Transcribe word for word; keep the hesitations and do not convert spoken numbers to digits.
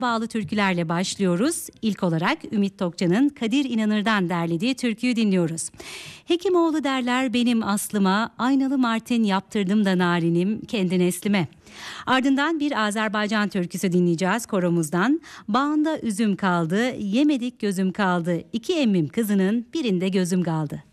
bağlı türkülerle başlıyoruz. İlk olarak Ümit Tokcan'ın Kadir İnanır'dan derlediği türküyü dinliyoruz. Hekimoğlu derler benim aslıma, aynalı martin yaptırdım da narinim kendi neslime. Ardından bir Azerbaycan türküsü dinleyeceğiz koromuzdan. Bağında üzüm kaldı, yemedik gözüm kaldı, İki emmim kızının birinde gözüm kaldı.